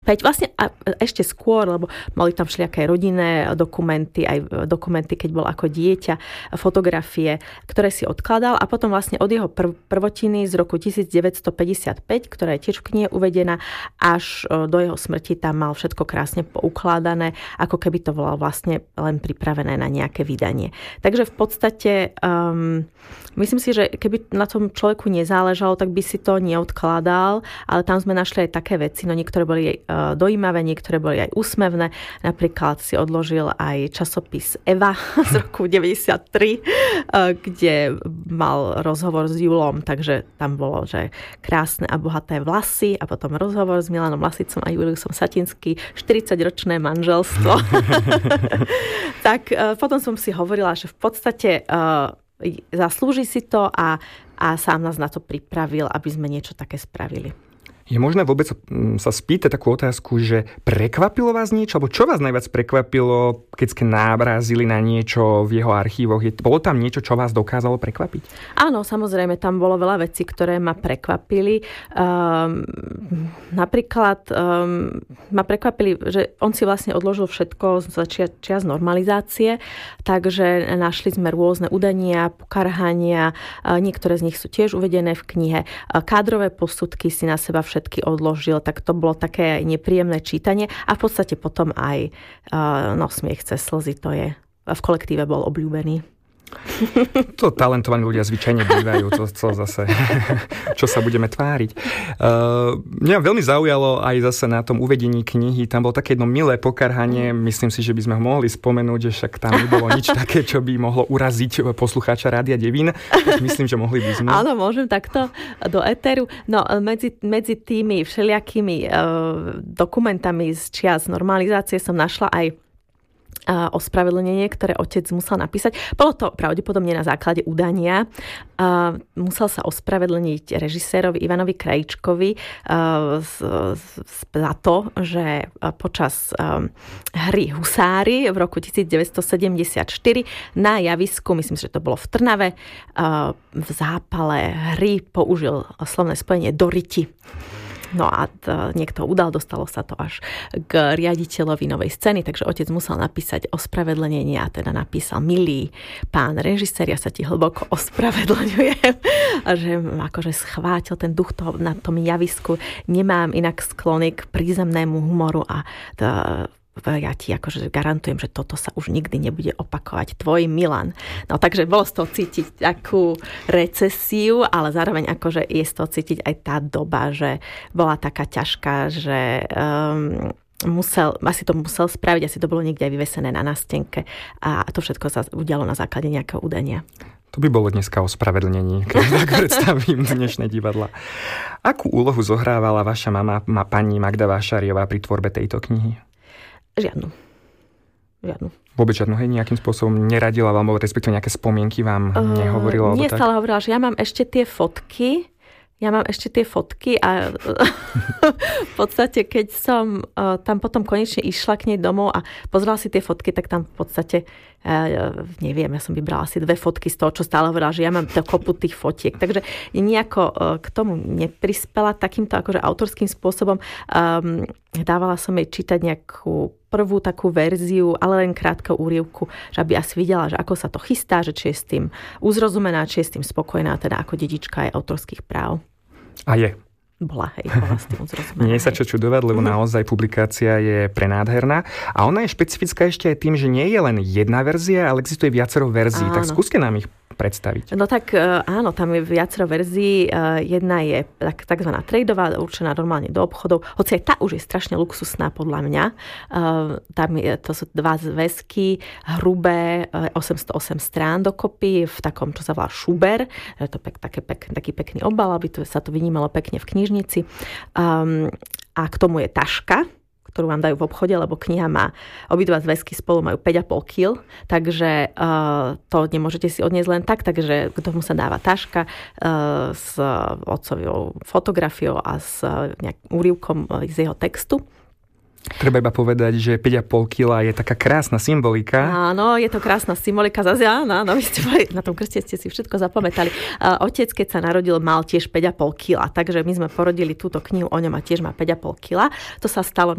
vlastne a ešte skôr, lebo mali tam všelijaké rodinné dokumenty, aj dokumenty, keď bol ako dieťa, fotografie, ktoré si odkladal a potom vlastne od jeho prvotiny z roku 1955, ktorá je tiež v knihe uvedená, až do jeho smrti tam mal všetko krásne poukladané, ako keby to bolo vlastne len pripravené na nejaké vydanie. Takže v podstate myslím si, že keby na tom človeku nezáležalo, tak by si to neodkladal, ale tam sme našli aj také veci, no niektoré boli dojímavé, niektoré boli aj úsmevné. Napríklad si odložil aj časopis Eva z roku 93, kde mal rozhovor s Julom, takže tam bolo, že krásne a bohaté vlasy a potom rozhovor s Milanom Lasicom a Juliusom Satinským, 40-ročné manželstvo. Tak potom som si hovorila, že v podstate zaslúži si to a sám nás na to pripravil, aby sme niečo také spravili. Je možné vôbec sa spýtať takú otázku, že prekvapilo vás niečo? Alebo čo vás najviac prekvapilo, keď ste nábrazili na niečo v jeho archívoch? Bolo tam niečo, čo vás dokázalo prekvapiť? Áno, samozrejme, tam bolo veľa vecí, ktoré ma prekvapili. Napríklad ma prekvapili, že on si vlastne odložil všetko z čias normalizácie, takže našli sme rôzne udania, pokarhania, niektoré z nich sú tiež uvedené v knihe. Kádrové posudky si na seba všetky odložil, tak to bolo také nepríjemné čítanie a v podstate potom aj smiech cez slzy, to je v kolektíve bol obľúbený. To talentovaní ľudia zvyčajne bývajú, to zase, čo sa budeme tváriť. Mňa veľmi zaujalo aj zase na tom uvedení knihy, tam bolo také jedno milé pokarhanie, myslím si, že by sme ho mohli spomenúť, že však tam nebolo nič také, čo by mohlo uraziť poslucháča Rádia Devín. Myslím, že mohli by sme. Áno, môžem takto do éteru. No, medzi tými všelijakými dokumentami z čias normalizácie som našla aj ospravedlnenie, ktoré otec musel napísať. Bolo to pravdepodobne na základe udania. Musel sa ospravedlniť režisérovi Ivanovi Krajíčkovi za to, že počas hry Husári v roku 1974 na javisku, myslím, že to bolo v Trnave, v zápale hry použil slovné spojenie do riti. No a niekto udal, dostalo sa to až k riaditeľovi novej scény, takže otec musel napísať ospravedlnenie a teda napísal: milý pán režisér, ja sa ti hlboko ospravedlňujem, a že akože schvátil ten duch toho na tom javisku, nemám inak sklony k prízemnému humoru a ja ti akože garantujem, že toto sa už nikdy nebude opakovať. Tvoj Milan. No takže bolo z toho cítiť takú recesiu, ale zároveň akože je z toho cítiť aj tá doba, že bola taká ťažká, že asi to musel spraviť, asi to bolo niekde aj vyvesené na nástenke a to všetko sa udialo na základe nejakého udania. To by bolo dneska ospravedlnenie, keď tak predstavím dnešné divadla. Akú úlohu zohrávala vaša mama, pani Magda Vášariová pri tvorbe tejto knihy? Žiadnu. Vôbec žiadnu, hej, nejakým spôsobom neradila vám, respektíve nejaké spomienky vám nehovorila? Nie, stále hovorila, že ja mám ešte tie fotky a v podstate, keď som tam potom konečne išla k nej domov a pozrela si tie fotky, tak tam v podstate, neviem, ja som vybrala asi 2 fotky z toho, čo stále hovorila, že ja mám kopu tých fotiek. Takže nejako k tomu neprispela takýmto akože autorským spôsobom. Dávala som jej čítať nejakú prvú takú verziu, ale len krátku úryvku, že aby asi videla, že ako sa to chystá, že či je s tým uzrozumená, či je s tým spokojná, teda ako dedička aj autorských práv. A je. Bola s tým uzrozumená. Nie sa čo čudovať, lebo naozaj publikácia je prenádherná. A ona je špecifická ešte aj tým, že nie je len jedna verzia, ale existuje viacero verzií. Áno. Tak skúste nám ich predstaviť. No tak áno, tam je viacero verzií. Jedna je takzvaná tradeová, určená normálne do obchodov. Hoci aj tá už je strašne luxusná podľa mňa. To sú 2 zväzky, hrubé, 808 strán dokopy, v takom, čo sa volá šuber. Je to taký pekný obal, aby sa to vynímalo pekne v knižnici. A k tomu je taška, ktorú vám dajú v obchode, lebo kniha má, obidva zväzky spolu majú 5,5 kg, takže to nemôžete si odniesť len tak, takže k tomu sa dáva taška s otcovou fotografiou a s nejakým úryvkom z jeho textu. Treba iba povedať, že 5,5 kg je taká krásna symbolika. Áno, je to krásna symbolika. Zase áno, vy ste boli, na tom krste ste si všetko zapamätali. Otec, keď sa narodil, mal tiež 5,5 kg, takže my sme porodili túto knihu o ňom a tiež má 5,5 kg. To sa stalo